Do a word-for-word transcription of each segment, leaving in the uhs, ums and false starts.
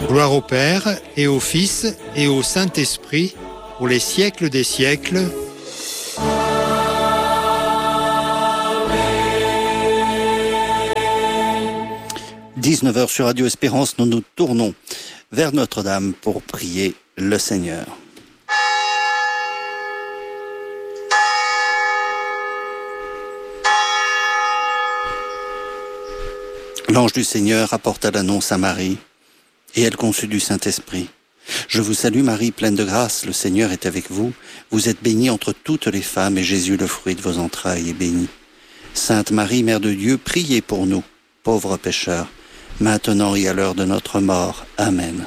Gloire au Père, et au Fils, et au Saint-Esprit, pour les siècles des siècles. dix-neuf heures sur Radio Espérance, nous nous tournons vers Notre-Dame pour prier le Seigneur. L'ange du Seigneur apporta l'annonce à Marie, et elle conçut du Saint-Esprit. Je vous salue Marie, pleine de grâce, le Seigneur est avec vous. Vous êtes bénie entre toutes les femmes, et Jésus, le fruit de vos entrailles, est béni. Sainte Marie, Mère de Dieu, priez pour nous, pauvres pécheurs, maintenant et à l'heure de notre mort. Amen.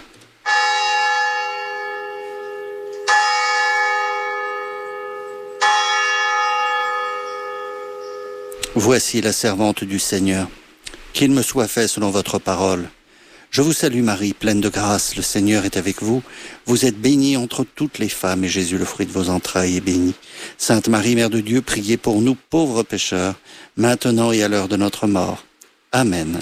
Voici la servante du Seigneur. Qu'il me soit fait selon votre parole. Je vous salue Marie, pleine de grâce, le Seigneur est avec vous. Vous êtes bénie entre toutes les femmes, et Jésus, le fruit de vos entrailles, est béni. Sainte Marie, Mère de Dieu, priez pour nous, pauvres pécheurs, maintenant et à l'heure de notre mort. Amen.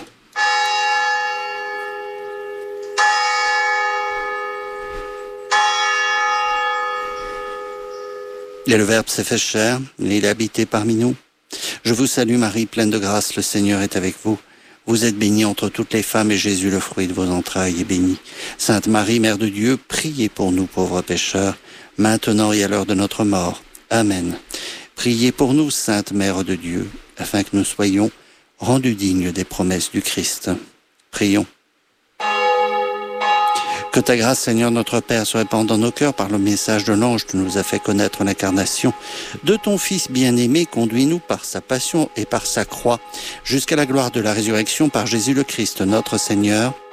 Et le Verbe s'est fait chair, et il est habité parmi nous. Je vous salue Marie, pleine de grâce, le Seigneur est avec vous. Vous êtes bénie entre toutes les femmes, et Jésus, le fruit de vos entrailles, est béni. Sainte Marie, Mère de Dieu, priez pour nous pauvres pécheurs, maintenant et à l'heure de notre mort. Amen. Priez pour nous, Sainte Mère de Dieu, afin que nous soyons rendus dignes des promesses du Christ. Prions. Que ta grâce, Seigneur notre Père, se répande dans nos cœurs par le message de l'ange qui nous a fait connaître l'incarnation de ton Fils bien-aimé. Conduis-nous par sa passion et par sa croix jusqu'à la gloire de la résurrection par Jésus le Christ, notre Seigneur.